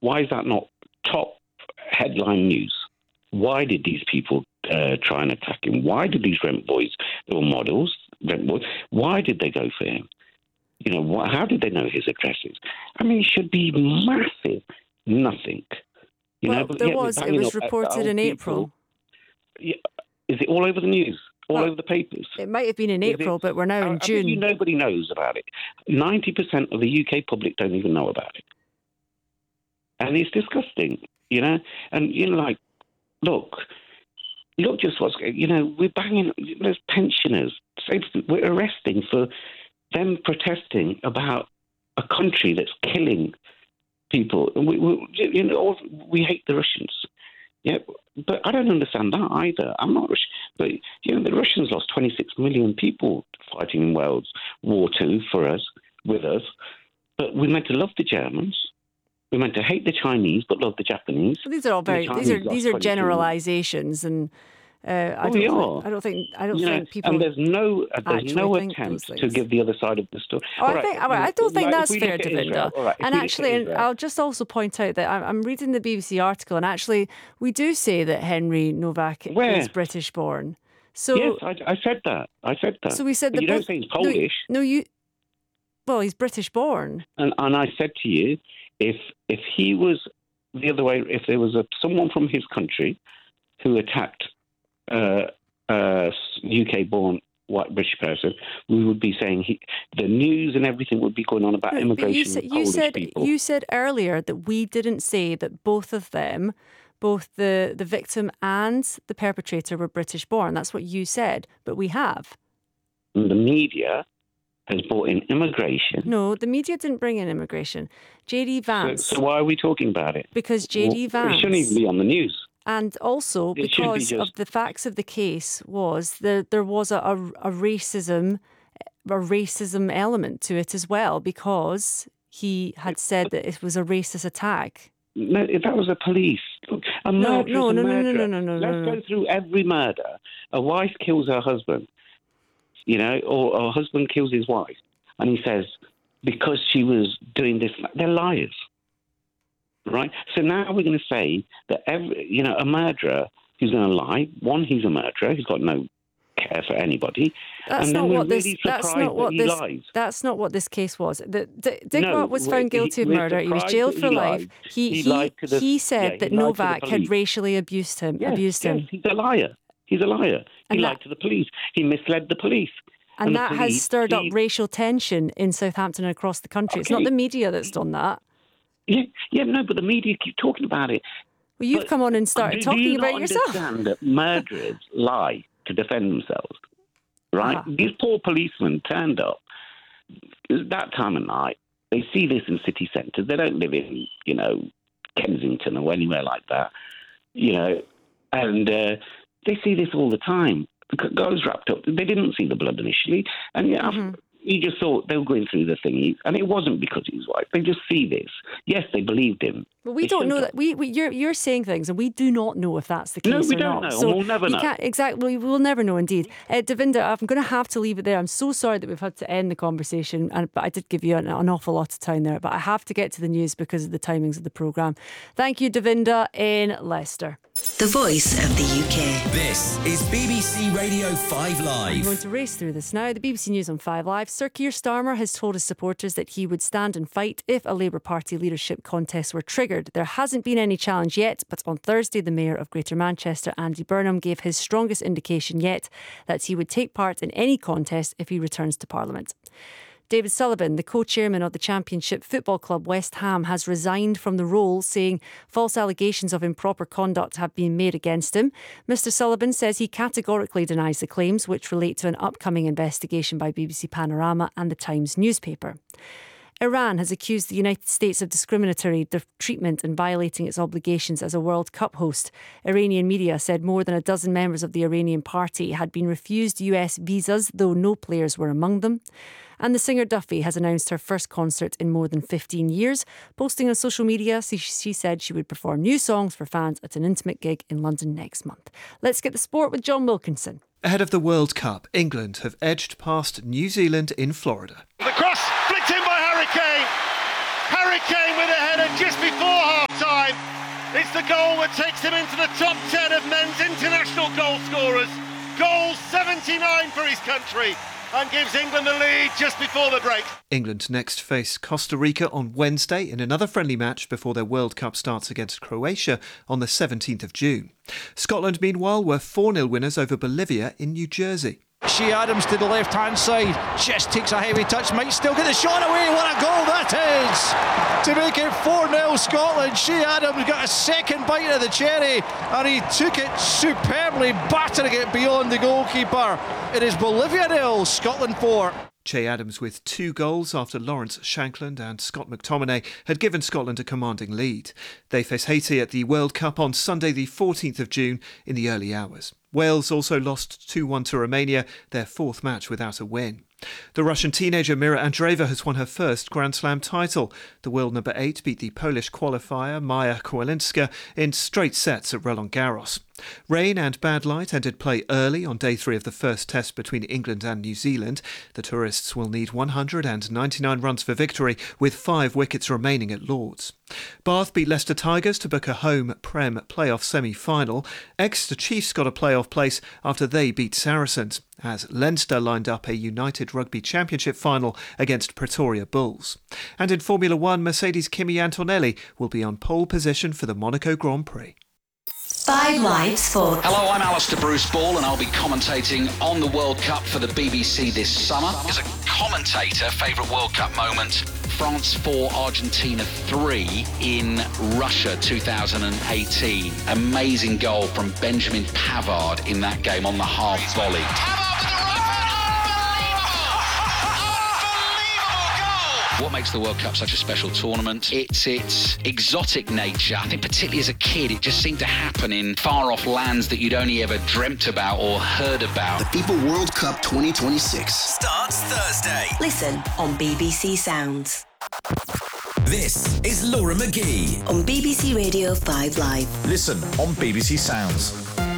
Why is that not top headline news? Why did these people try and attack him? Why did these rent boys, they were models, rent boys, why did they go for him? How did they know his addresses? I mean, it should be massive. Nothing. It was reported in April. Yeah, is it all over the news? Over the papers? It might have been in April, but we're now in June. Nobody knows about it. 90% of the UK public don't even know about it. And it's disgusting, And, look just what's, we're banging, there's pensioners. We're arresting for them protesting about a country that's killing people. We hate the Russians. Yeah, but I don't understand that either. I'm not Russian. But, the Russians lost 26 million people fighting in World War II with us. But we're meant to love the Germans. We're meant to hate the Chinese, but love the Japanese. Well, these are all these are generalizations, and I don't think people. And there's no attempt to give the other side of the story. I don't think that's fair, Davinder. And actually, I'll just also point out that I'm reading the BBC article, and actually, we do say that Henry Novak is British born. So yes, I said that. So we said that you don't say he's Polish. Well, he's British born. And I said to you, if he was the other way, if there was someone from his country who attacked UK-born white British person, we would be saying the news and everything would be going on about immigration of Polish people. You said earlier that we didn't say that both of them, both the victim and the perpetrator, were British born. That's what you said, but we have. And the media has brought in immigration. No, the media didn't bring in immigration. J.D. Vance. So why are we talking about it? Because J.D. Vance. It shouldn't even be on the news. And also because of the facts of the case was there was a racism element to it as well, because he had said that it was a racist attack. No, that was a police. Look, a murder is a murderer. No. Let's go through every murder. A wife kills her husband, or a husband kills his wife, and he says, because she was doing this, they're liars. Right? So now we're going to say that a murderer who's going to lie, one, he's a murderer, he's got no care for anybody. That's not what this case was. Digweed was found guilty of murder. He was jailed for life. He said that Novak had racially abused him. Yes, he's a liar. He lied to the police. He misled the police. And that has stirred up racial tension in Southampton and across the country. Okay. It's not the media that's done that. But the media keep talking about it. Well, you've come on and started talking about yourself. Do you not understand that murderers lie to defend themselves, right? These poor policemen turned up that time of night. They see this in city centres. They don't live in, Kensington or anywhere like that, and they see this all the time. The guys wrapped up. They didn't see the blood initially, and you just thought they were going through the thingy, and it wasn't because he was white. They just see this. Yes, they believed him. But we don't know that. You're saying things, and we do not know if that's the case or not. No, we don't know, so and we'll never know. Exactly, we'll never know, indeed. Davinder, I'm going to have to leave it there. I'm so sorry that we've had to end the conversation, but I did give you an awful lot of time there. But I have to get to the news because of the timings of the programme. Thank you, Davinder in Leicester. The voice of the UK. This is BBC Radio 5 Live. I'm going to race through this now. The BBC News on 5 Live. Sir Keir Starmer has told his supporters that he would stand and fight if a Labour Party leadership contest were triggered. There hasn't been any challenge yet, but on Thursday the Mayor of Greater Manchester, Andy Burnham, gave his strongest indication yet that he would take part in any contest if he returns to Parliament. David Sullivan, the co-chairman of the Championship football club West Ham, has resigned from the role, saying false allegations of improper conduct have been made against him. Mr Sullivan says he categorically denies the claims, which relate to an upcoming investigation by BBC Panorama and the Times newspaper. Iran has accused the United States of discriminatory treatment and violating its obligations as a World Cup host. Iranian media said more than a dozen members of the Iranian party had been refused US visas, though no players were among them. And the singer Duffy has announced her first concert in more than 15 years. Posting on social media, she said she would perform new songs for fans at an intimate gig in London next month. Let's get the sport with John Wilkinson. Ahead of the World Cup, England have edged past New Zealand in Florida. The cross flicked in by Harry Kane. Harry Kane with a header just before half It's the goal that takes him into the top 10 of men's international goal scorers. Goal 79 for his country and gives England the lead just before the break. England next face Costa Rica on Wednesday in another friendly match before their World Cup starts against Croatia on the 17th of June. Scotland, meanwhile, were 4-0 winners over Bolivia in New Jersey. Shea Adams to the left-hand side, just takes a heavy touch, might still get the shot away. What a goal that is! To make it 4-0 Scotland. Shea Adams got a second bite of the cherry and he took it superbly, battering it beyond the goalkeeper. It is Bolivia 0, Scotland 4. Shea Adams with 2 goals after Lawrence Shankland and Scott McTominay had given Scotland a commanding lead. They face Haiti at the World Cup on Sunday the 14th of June in the early hours. Wales also lost 2-1 to Romania, their 4th match without a win. The Russian teenager Mira Andreeva has won her first Grand Slam title. The world number 8 beat the Polish qualifier Maja Kowalinska in straight sets at Roland Garros. Rain and bad light ended play early on day 3 of the first test between England and New Zealand. The tourists will need 199 runs for victory, with 5 wickets remaining at Lord's. Bath beat Leicester Tigers to book a home Prem playoff semi-final. Exeter Chiefs got a playoff place after they beat Saracens, as Leinster lined up a United Rugby Championship final against Pretoria Bulls. And in Formula 1, Mercedes' Kimi Antonelli will be on pole position for the Monaco Grand Prix. 5 Live Sport. Hello, I'm Alistair Bruce Ball and I'll be commentating on the World Cup for the BBC this summer. As a commentator, favourite World Cup moment, France 4, Argentina 3 in Russia 2018. Amazing goal from Benjamin Pavard in that game on the half volley. What makes the World Cup such a special tournament? It's its exotic nature. I think particularly as a kid, it just seemed to happen in far-off lands that you'd only ever dreamt about or heard about. The FIFA World Cup 2026 starts Thursday. Listen on BBC Sounds. This is Laura McGee on BBC Radio 5 Live. Listen on BBC Sounds.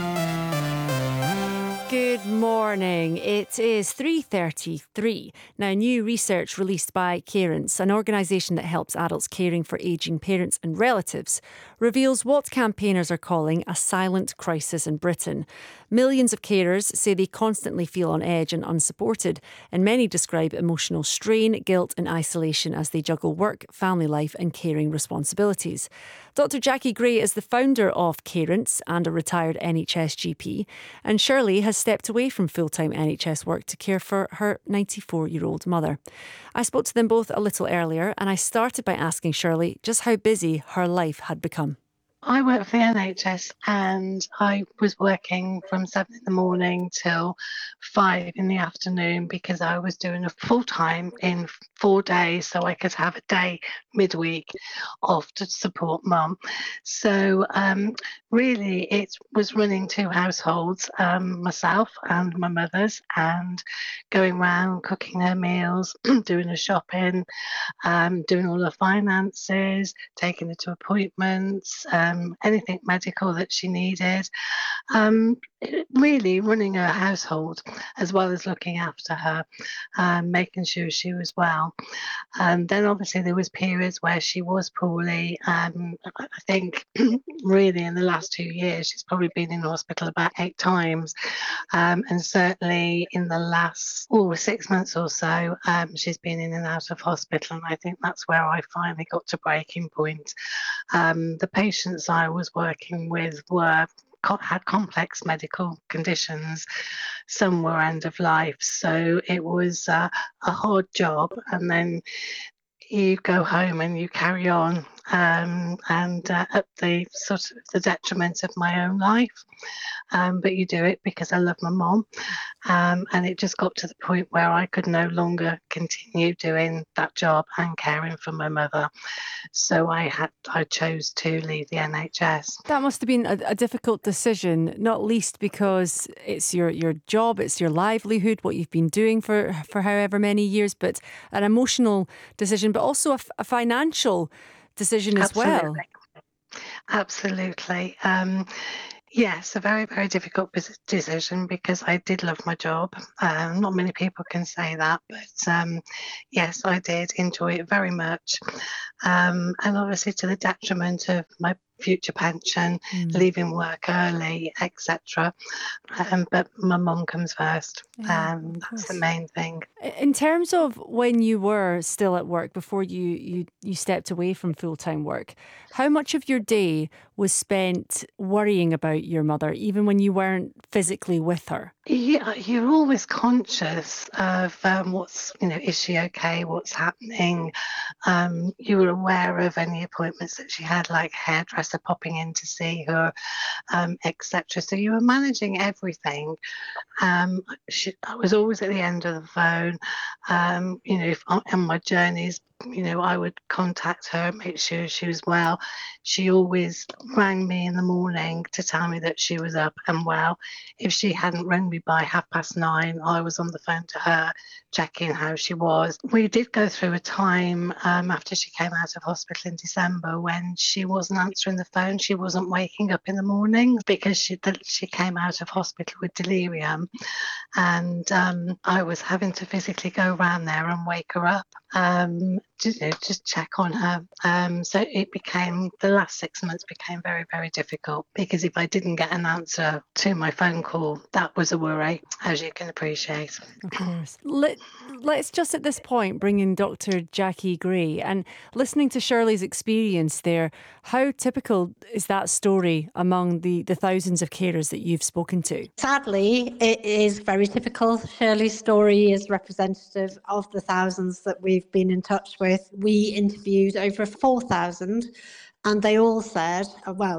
Good morning. It is 3:33. Now, new research released by Carents, an organisation that helps adults caring for ageing parents and relatives, reveals what campaigners are calling a silent crisis in Britain. Millions of carers say they constantly feel on edge and unsupported, and many describe emotional strain, guilt and isolation as they juggle work, family life and caring responsibilities. Dr Jackie Gray is the founder of Carents and a retired NHS GP, and Shirley has stepped away from full-time NHS work to care for her 94-year-old mother. I spoke to them both a little earlier, and I started by asking Shirley just how busy her life had become. I work for the NHS and I was working from 7 in the morning till 5 in the afternoon because I was doing a full-time in 4 days so I could have a day midweek off to support mum. So really it was running 2 households, myself and my mother's, and going around cooking her meals, doing her shopping, doing all her finances, taking her to appointments, anything medical that she needed, really running her household as well as looking after her, making sure she was well. Then obviously there was periods where she was poorly. I think really in the last 2 years she's probably been in hospital about 8 times, and certainly in the last 6 months or so she's been in and out of hospital, and I think that's where I finally got to breaking point. The patients I was working with had complex medical conditions. Some were end of life, so it was a hard job, and then you go home and you carry on, and at the sort of the detriment of my own life, but you do it because I love my mom, and it just got to the point where I could no longer continue doing that job and caring for my mother, so I chose to leave the NHS. That must have been a difficult decision, not least because it's your job, it's your livelihood, what you've been doing for however many years, but an emotional decision, but also a financial decision as well. Absolutely. Yes, a very, very difficult decision because I did love my job. Not many people can say that, but yes, I did enjoy it very much. And obviously to the detriment of my future pension, leaving work early, etc. But my mum comes first. That's the main thing. In terms of when you were still at work, before you stepped away from full-time work, how much of your day was spent worrying about your mother, even when you weren't physically with her? Yeah, you're always conscious of what's, is she okay? What's happening? You were aware of any appointments that she had, like hairdresser popping in to see her, etc. So you were managing everything. I was always at the end of the phone. If on my journeys, I would contact her, make sure she was well. She always rang me in the morning to tell me that she was up and well. If she hadn't rang me by 9:30, I was on the phone to her, checking how she was. We did go through a time after she came out of hospital in December when she wasn't answering the phone. She wasn't waking up in the morning because she came out of hospital with delirium, and I was having to physically go around there and wake her up. Just check on her. So the last 6 months became very, very difficult, because if I didn't get an answer to my phone call, that was a worry, as you can appreciate. Of course. Let's just at this point bring in Dr. Jackie Gray, and listening to Shirley's experience there, how typical is that story among the thousands of carers that you've spoken to? Sadly, it is very typical. Shirley's story is representative of the thousands that we've been in touch with. We interviewed over 4,000, and they all said,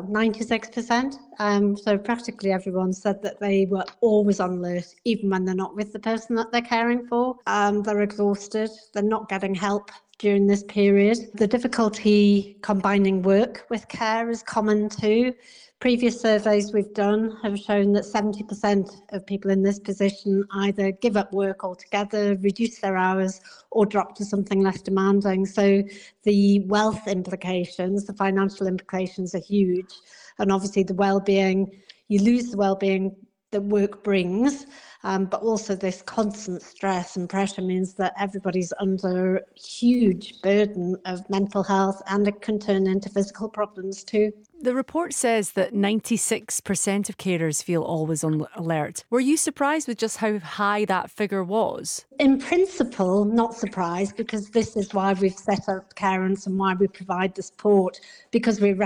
96%, so practically everyone said that they were always on alert, even when they're not with the person that they're caring for. They're exhausted, they're not getting help during this period. The difficulty combining work with care is common too. Previous surveys we've done have shown that 70% of people in this position either give up work altogether, reduce their hours, or drop to something less demanding. So the wealth implications, the financial implications are huge. And obviously the well-being, you lose the well-being that work brings, but also this constant stress and pressure means that everybody's under huge burden of mental health, and it can turn into physical problems too. The report says that 96% of carers feel always on alert. Were you surprised with just how high that figure was? In principle, not surprised, because this is why we've set up Carers and why we provide the support, because we